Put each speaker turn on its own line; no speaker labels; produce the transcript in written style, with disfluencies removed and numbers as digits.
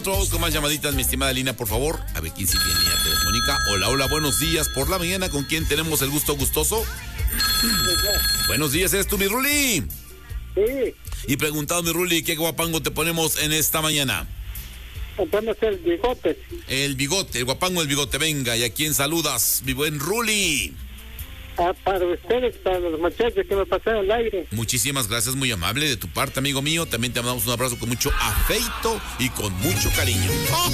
Con más llamaditas, mi estimada Lina, por favor. A ver quién sigue en línea telefónica. Hola, hola, buenos días por la mañana. ¿Con quién tenemos el gusto gustoso? Buenos días, ¿eres tú, mi Ruli?
Sí.
Y preguntado, mi Ruli, ¿qué guapango te ponemos en esta mañana?
Ponemos el bigote.
El bigote, el guapango, el bigote. Venga, ¿y a quién saludas, mi buen Ruli?
Para ustedes, para los muchachos que me pasaron al aire.
Muchísimas gracias, muy amable de tu parte, amigo mío. También te mandamos un abrazo con mucho afecto y con mucho cariño.